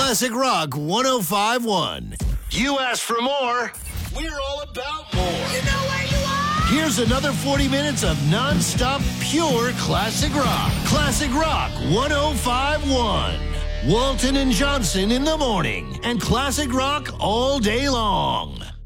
Classic Rock 1051. You asked for more, we're all about more. You know where you are? Here's another 40 minutes of non-stop pure classic rock. Classic Rock 1051. Walton and Johnson in the morning, and classic rock all day long.